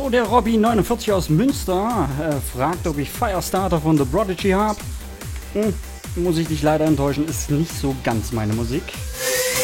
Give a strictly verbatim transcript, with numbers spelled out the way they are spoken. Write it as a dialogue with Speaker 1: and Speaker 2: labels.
Speaker 1: So, der Robby neunundvierzig aus Münster äh, fragt, ob ich Firestarter von The Prodigy habe. Hm, muss ich dich leider enttäuschen, ist nicht so ganz meine Musik.